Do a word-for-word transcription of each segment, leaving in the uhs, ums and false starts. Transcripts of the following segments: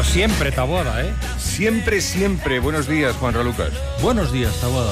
siempre, Taboada, ¿eh? Siempre, siempre. Buenos días, Juan Ralucas. Buenos días, Taboada.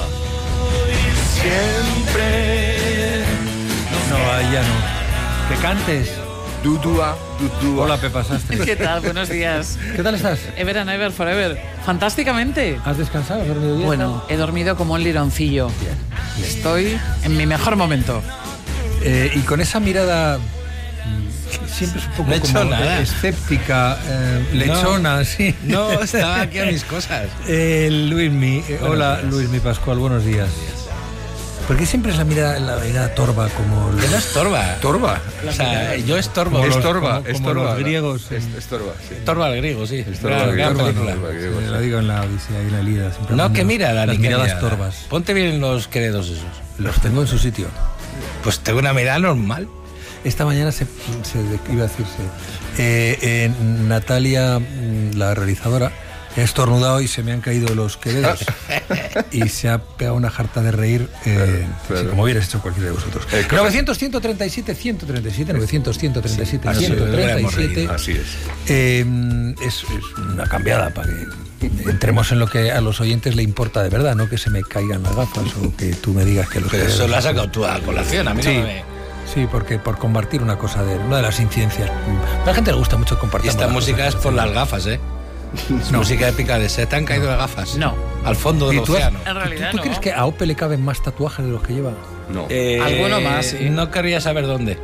Siempre. No, ahí ya no. Que cantes. Dudua, dudua. Hola, Pepa Sastre. ¿Qué tal? Buenos días. ¿Qué tal estás? Ever and ever forever. Fantásticamente. ¿Has descansado? ¿Has dormido bien? Bueno, he dormido como un lironcillo. Bien, bien. Estoy en mi mejor momento. Eh, y con esa mirada siempre es un poco no he hecho como nada. escéptica, eh, lechona, no, sí. No, estaba aquí a mis cosas. Eh, Luismi, eh, hola días. Luismi Pascual, buenos días. Porque siempre es la mirada, la mirada torva como... Que no estorba. Torba. O sea, yo estorbo. Como los- Estorba, como- como estorba. los griegos. Es- Estorba, sí. Estorba al griego, sí. Estorba Gran- al gran griego, película. estorba al griego. Sí, lo digo en la Odisea y la Ilíada. siempre No, pongo que mira, Dani, las que miradas mira. torvas. Ponte bien los queredos esos. Los tengo en su sitio. Pues tengo una mirada normal. Esta mañana se, se iba a decirse eh, eh, Natalia, la realizadora, he estornudado y se me han caído los queredos y se ha pegado una jarta de reír, eh, Claro, claro. sí, como hubieras hecho cualquiera de vosotros. Eh, claro. novecientos, ciento treinta y siete, ciento treinta y siete, novecientos, ciento treinta y siete, Así es, ciento treinta y siete. Así es. Eh, es, es una cambiada para que entremos en lo que a los oyentes le importa de verdad, no que se me caigan las gafas o que tú me digas que los Pero eso queredos- lo has sacado tú a colación. A mí Sí. no me... Sí, porque por compartir una cosa de una de las incidencias. A la gente le gusta mucho compartir. Y esta música es por las gafas, ¿eh? Es No. música épica de se te han caído las gafas. No. Al fondo ¿Y del tú, has- océano. En realidad ¿tú, tú no. crees que a Ope le caben más tatuajes de los que lleva? No. Eh, Alguno más, sí. No querría saber dónde.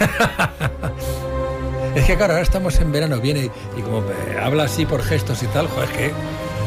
Es que claro, ahora estamos en verano, viene y como eh, habla así por gestos y tal, joder, es que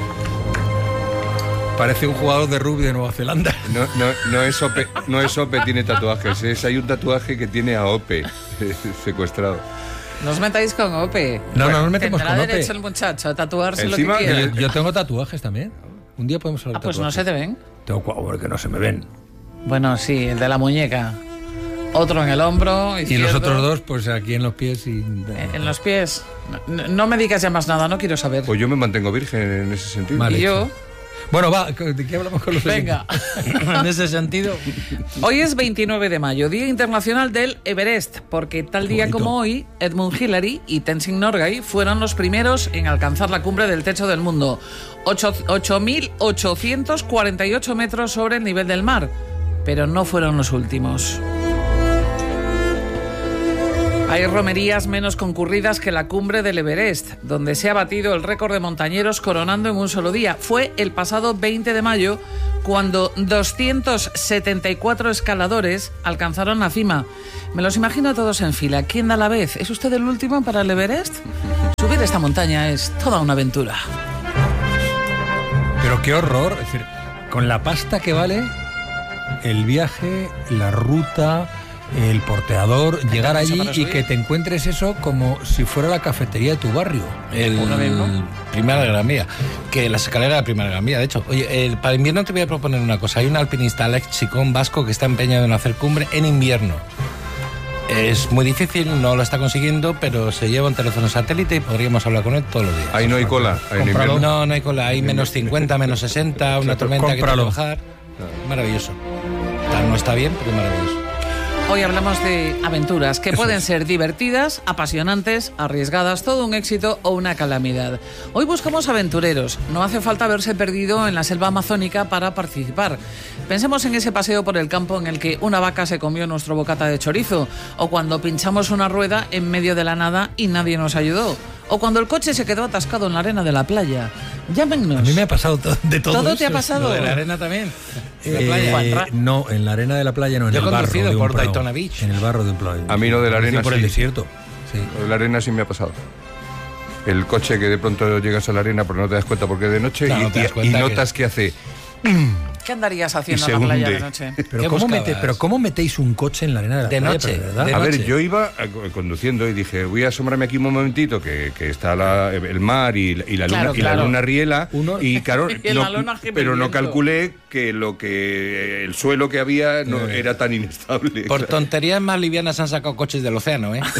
parece un jugador de rugby de Nueva Zelanda. No, no, no es Ope, no es Ope, tiene tatuajes. Es, hay un tatuaje que tiene a Ope secuestrado. No os metáis con Ope. No, no nos metemos Tendrá con Ope. derecho el muchacho a tatuarse Encima, lo que Yo, quiera. yo tengo tatuajes también. Un día podemos hablar Ah, de pues no tatuajes. se te ven. Tengo cua- hombre, que no se me ven. Bueno, sí, el de la muñeca. Otro en el hombro. Y izquierdo. los otros dos, pues aquí en los pies y... Eh, En los pies. No, no me digas ya más nada, no quiero saber. Pues yo me mantengo virgen en ese sentido. Vale. Y yo, Bueno, va, ¿de qué hablamos con los venga. En ese sentido. Hoy es veintinueve de mayo, Día Internacional del Everest, porque tal día bonito. como hoy, Edmund Hillary y Tenzing Norgay fueron los primeros en alcanzar la cumbre del techo del mundo, ocho mil ochocientos cuarenta y ocho metros sobre el nivel del mar, pero no fueron los últimos. Hay romerías menos concurridas que la cumbre del Everest, donde se ha batido el récord de montañeros coronando en un solo día. Fue el pasado veinte de mayo cuando doscientos setenta y cuatro escaladores alcanzaron la cima. Me los imagino a todos en fila. ¿Quién da la vez? ¿Es usted el último para el Everest? Subir esta montaña es toda una aventura. Pero qué horror, es decir, con la pasta que vale el viaje, la ruta, el porteador, llegar mucho allí para y subir. que te encuentres eso como si fuera la cafetería de tu barrio. El Uno mismo. Primera Gran Vía. Que la escalera de la Primera Gran Vía. De hecho, oye, el, para invierno te voy a proponer una cosa. Hay un alpinista, Alex Chicón vasco, que está empeñado en hacer cumbre en invierno. Es muy difícil, no lo está consiguiendo, pero se lleva un teléfono satélite y podríamos hablar con él todos los días. Ahí no hay cola. En Cómpralo. invierno. No, no hay cola. Hay menos cincuenta, menos sesenta, una Exacto, tormenta que te cómpralo. va a bajar. Maravilloso. Tal no está bien, pero maravilloso. Hoy hablamos de aventuras que Eso pueden es. ser divertidas, apasionantes, arriesgadas, todo un éxito o una calamidad. Hoy buscamos aventureros. No hace falta haberse perdido en la selva amazónica para participar. Pensemos en ese paseo por el campo en el que una vaca se comió nuestro bocata de chorizo, o cuando pinchamos una rueda en medio de la nada y nadie nos ayudó, o cuando el coche se quedó atascado en la arena de la playa. Llámenos. A mí me ha pasado to- de todo. ¿Todo eso. te ha pasado? Lo de la arena también. En la Eh, playa. Juanra. no, en la arena de la playa no, en Yo el he barro conducido de un por prado. Daytona Beach. En el barro de un playa. A mí lo de la arena por el sí. desierto. Sí. La arena sí me ha pasado. El coche que de pronto llegas a la arena pero no te das cuenta porque es de noche No, y, no te das y- y cuenta notas que hace... ¿Qué andarías haciendo Y en se la playa hunde. de noche? Pero ¿Qué ¿cómo, buscabas? mete, pero ¿cómo metéis un coche en la arena de la De playa? noche, Pero, ¿verdad? de A ver, noche. yo iba eh, conduciendo y dije, voy a asomarme aquí un momentito, que, que está la- el mar y, la- y la luna, Claro, y la claro. luna riela. Uno- Y claro, Y en no- la luna gime pero el no viento. calculé que lo que el suelo que había no Eh. era tan inestable. Por tonterías más livianas han sacado coches del océano, ¿eh?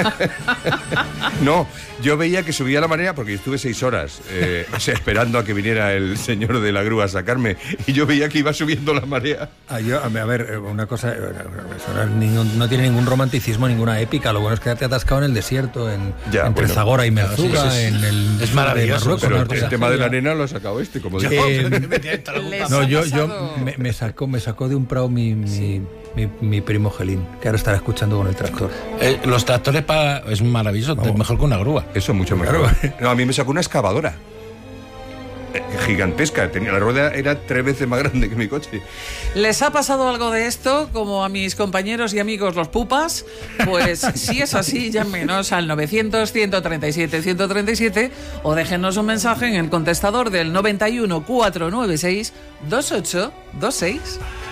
No, yo veía que subía la marea porque estuve seis horas eh, o sea, esperando a que viniera el señor de la grúa a sacarme y yo veía veía que iba subiendo la marea. Ah, yo, a ver, una cosa, eso no, es ningún, no tiene ningún romanticismo, ninguna épica. Lo bueno es quedarte atascado en el desierto, en, Ya, entre bueno. Zagora y Merzuga, Sí, sí, sí. en el Es maravilloso, Marruecos, Pero una el, cosa tema de la así. arena lo ha sacado este, como Yo- digo. Eh, me metí dentro de la les boca. No, ha yo, yo pasado- me, me sacó, me sacó de un prado mi, mi, mi, mi, mi primo Gelín, que ahora estará escuchando con el tractor. Eh, los tractores para es maravilloso, Vamos. mejor que una grúa. Eso mucho mejor. Claro. No, a mí me sacó una excavadora. Eh, Gigantesca. Tenía, la rueda era tres veces más grande que mi coche. ¿Les ha pasado algo de esto, como a mis compañeros y amigos los pupas? Pues si es así, llámenos al novecientos, ciento treinta y siete, ciento treinta y siete o déjenos un mensaje en el contestador del noventa y uno, cuatrocientos noventa y seis, veintiocho veintiséis.